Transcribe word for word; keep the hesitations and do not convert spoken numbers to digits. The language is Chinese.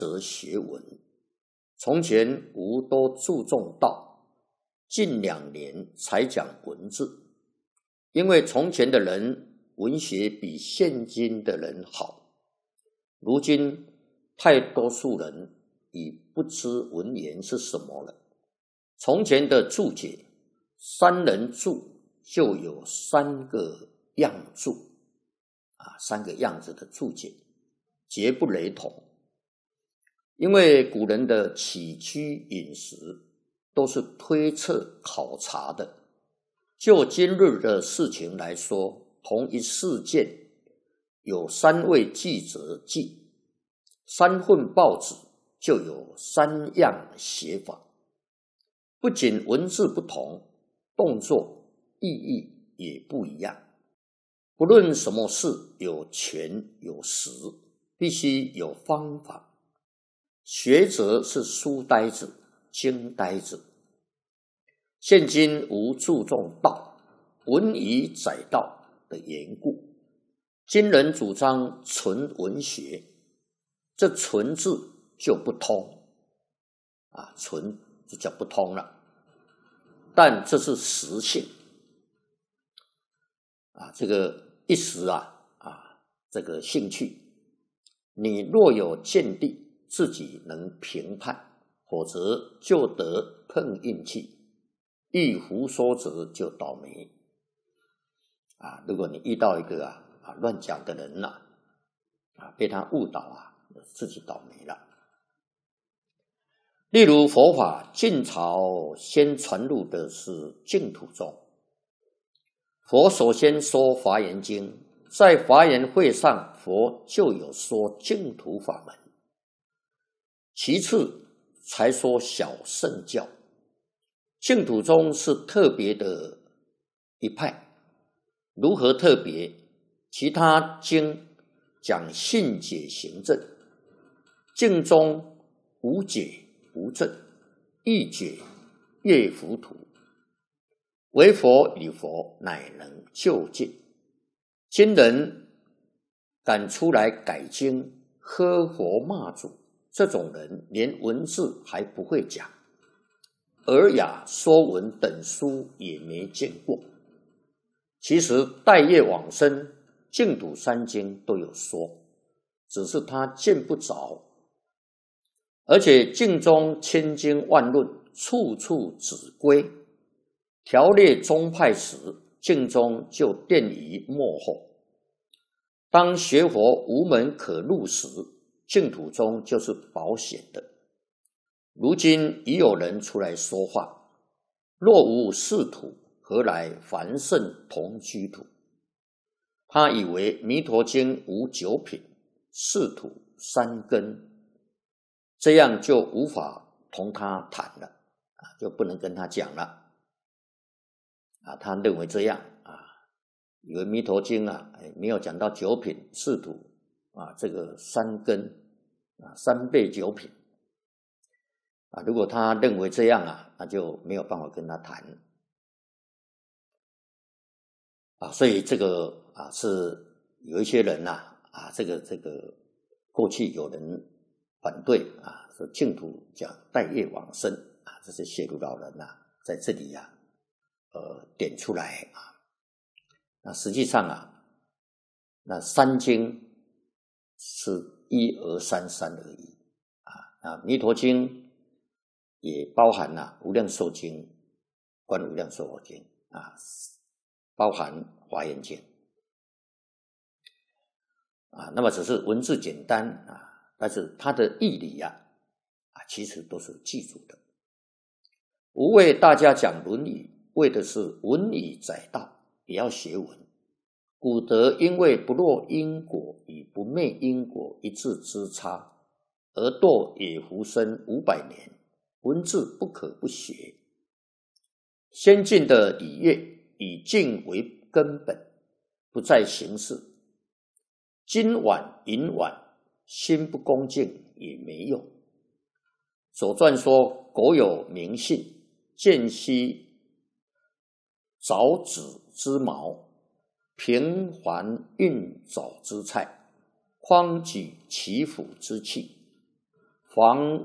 则学文。从前吾都注重道，近两年才讲文字。因为从前的人文学比现今的人好，如今太多数人已不知文言是什么了。从前的注解，三人注就有三个样注啊，三个样子的注解，绝不雷同。因为古人的起居饮食都是推测考察的，就今日的事情来说，同一事件有三位记者记，三份报纸就有三样写法。不仅文字不同，动作意义也不一样。不论什么事，有权有实，必须有方法。学者是书呆子、经呆子。现今无注重道，文以载道的缘故，今人主张纯文学，这纯字就不通啊，纯就叫不通了。但这是实性啊，这个一时啊啊，这个兴趣，你若有见地，自己能评判，否则就得碰运气，一胡说者就倒霉啊！如果你遇到一个啊啊乱讲的人呐，啊被他误导啊，自己倒霉了。例如佛法晋朝先传入的是净土宗，佛首先说华严经，在华严会上佛就有说净土法门，其次才说小乘教。净土宗是特别的一派，如何特别？其他经讲信解行证，净宗无解无证，一解越糊涂。唯佛与佛乃能究竟。今人敢出来改经，喝佛骂祖，这种人连文字还不会讲，尔雅说文等书也没见过。其实待业往生、净土三经都有说，只是他见不着。而且净中千经万论，处处指归，条列宗派时，净中就奠于幕后。当学佛无门可入时，净土宗就是保险的。如今已有人出来说话，若无仕途，何来凡圣同居土？他以为弥陀经无九品，仕途三根，这样就无法同他谈了，就不能跟他讲了。啊，他认为这样啊，以为弥陀经啊，没有讲到九品仕途啊，这个三根啊，三倍九品啊，如果他认为这样啊，那就没有办法跟他谈啊。所以这个啊，是有一些人呐 啊, 啊，这个这个过去有人反对啊，说净土讲待业往生啊，这些邪路老人呐、啊，在这里呀、啊，呃，点出来啊。那实际上啊，那三经是一而三三而已啊。那弥陀经也包含了、啊、无量寿经、观无量寿佛经啊，包含华严经啊。那么只是文字简单啊，但是它的义理呀、啊。啊，其实都是记住的。吾为大家讲《论语》，为的是文以载道，也要学文。古德因为不落因果与不昧因果一字之差，而堕野狐生五百年，文字不可不学。先进的礼乐以敬为根本，不在形式。金碗银碗，心不恭敬也没用。左传说：“苟有名信，见兮凿子之矛，平还运爪之菜，匡举其斧之器。” 黄